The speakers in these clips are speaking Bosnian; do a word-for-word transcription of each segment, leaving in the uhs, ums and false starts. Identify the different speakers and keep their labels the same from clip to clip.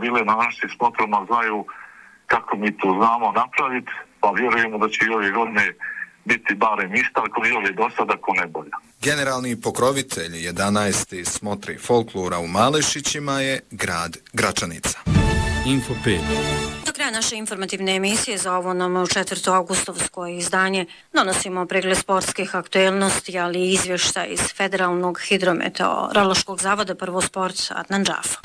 Speaker 1: bile na našim smotrama znaju kako mi to znamo napraviti, pa vjerujemo da će i ove godine biti barem ista, ako i ove do sada, ako ne bolja.
Speaker 2: Generalni pokrovitelj jedanaeste smotre folklora u Malešićima je grad Gračanica.
Speaker 3: Info pet.
Speaker 4: Do kraja naše informativne emisije za ovo nam četvrto augustovsko izdanje donosimo pregled sportskih aktuelnosti, ali i izvještaj iz Federalnog hidrometeorološkog zavoda Prvo sport Adnan Džafa.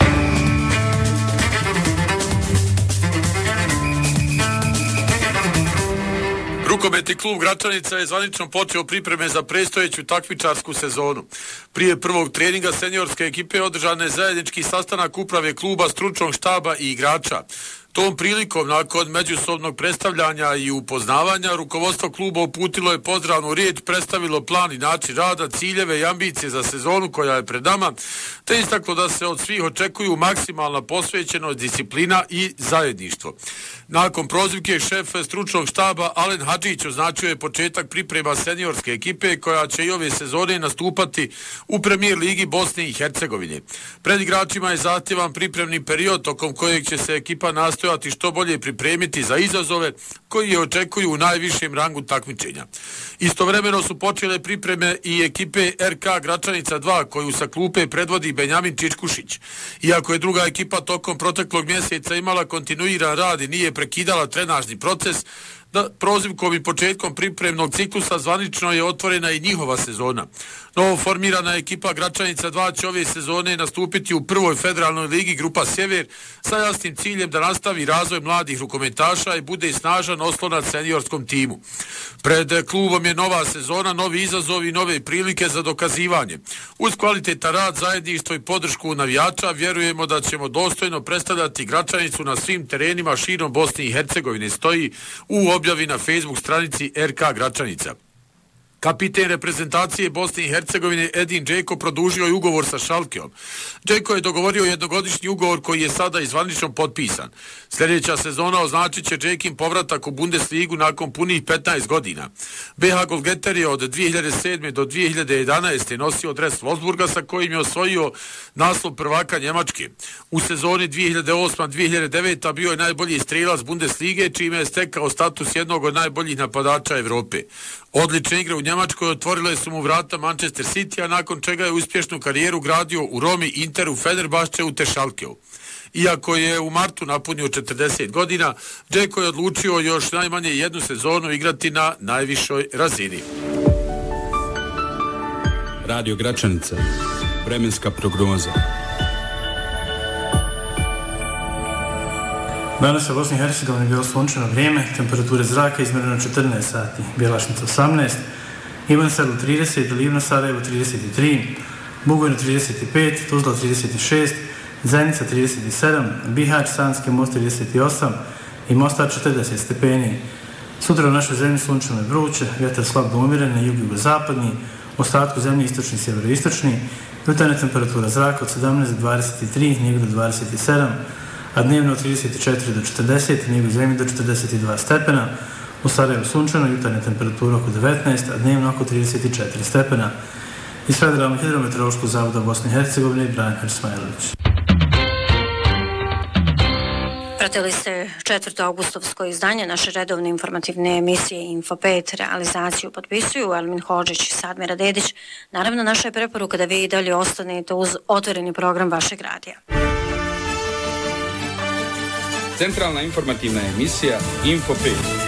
Speaker 5: Rukometni klub Gračanica je zvanično počeo pripreme za predstojeću takmičarsku sezonu. Prije prvog treninga seniorske ekipe održan je zajednički sastanak uprave kluba, stručnog štaba i igrača. Tom prilikom, nakon međusobnog predstavljanja i upoznavanja, rukovodstvo kluba uputilo je pozdravnu riječ, predstavilo plan i način rada, ciljeve i ambicije za sezonu koja je pred nama, te istaklo da se od svih očekuju maksimalna posvećenost, disciplina i zajedništvo. Nakon prozivke šef stručnog štaba Alen Hadžić označio je početak priprema seniorske ekipe koja će i ove sezone nastupati u Premijer ligi Bosne i Hercegovine. Pred igračima je zahtjevan pripremni period tokom kojeg će se ekipa nastojati što bolje pripremiti za izazove koji je očekuju u najvišem rangu takmičenja. Istovremeno su počele pripreme i ekipe R K Gračanica dva koju sa klupe predvodi Benjamin Čičkušić. Iako je druga ekipa tokom proteklog mjeseca imala kontinuiran rad i nije prekidala trenažni proces, da prozivkom i početkom pripremnog ciklusa zvanično je otvorena i njihova sezona. Novo formirana ekipa Gračanica dva će ove sezone nastupiti u prvoj federalnoj ligi Grupa Sjever sa jasnim ciljem da nastavi razvoj mladih rukometaša i bude snažan oslonac seniorskom timu. Pred klubom je nova sezona, novi izazovi i nove prilike za dokazivanje. Uz kvalitetan rad, zajedništvo i podršku navijača vjerujemo da ćemo dostojno predstavljati Gračanicu na svim terenima širom Bosne i Hercegovine, stoji u objavi na Facebook stranici R K Gračanica. Kapiten reprezentacije Bosne i Hercegovine Edin Džeko produžio je ugovor sa Šalkeom. Džeko je dogovorio jednogodišnji ugovor koji je sada izvanično potpisan. Sljedeća sezona označit će Džekin povratak u Bundesligu nakon punih petnaest godina. B H Golgeter je od dvije hiljade sedme do dvije hiljade jedanaeste nosio dres Wolfsburga sa kojim je osvojio naslov prvaka Njemačke. U sezoni dvije hiljade osme dvije hiljade devete bio je najbolji strelac Bundeslige, čime je stekao status jednog od najboljih napadača Evrope. Odlične igre u Njemačkoj otvorile su mu vrata Manchester City, a nakon čega je uspješnu karijeru gradio u Romi, Interu, Fenerbahčeu te Schalkeu. Iako je u martu napunio četrdeset godina, Džeko je odlučio još najmanje jednu sezonu igrati na najvišoj razini.
Speaker 3: Radio Gračanica. Vremenska prognoza.
Speaker 6: Danas je u Bosni i Hercegovini bilo sunčano vrijeme, temperature zraka izmjereno četrnaest sati, Bjelašnica osamnaest, Ivan Sedl trideset, Livno Sarajevo trideset tri, Bugojno trideset pet, Tuzla trideset šest, Zenica trideset sedam, Bihać, Sanski most trideset osam i Mostar četrdeset stepeni. Sutra u našoj zemlji sunčano je vruće, vjetar slab do umjeren, na jugu zapadni, u ostatku zemlje istočni, sjeveroistočni, jutarnja temperatura zraka od sedamnaest do dvadeset tri, Nigu do dvadeset sedam, a dnevno od trideset četiri do četrdeset, Nigu zemlji do četrdeset dva stepena, u Sarajevu sunčano, jutarnja temperatura oko devetnaest, a dnevno oko trideset četiri stepena. Iz Federalnog hidrometeorološkog zavoda Bosne i Hercegovine, Branimir Smajlović.
Speaker 4: Pratili ste četvrto augustovsko izdanje naše redovne informativne emisije Info pet. Realizaciju potpisuju Elmin Hodžić i Sadmira Dedić. Naravno, naša je preporuka da vi i dalje ostanete uz otvoreni program vašeg radija.
Speaker 3: Centralna informativna emisija Info pet.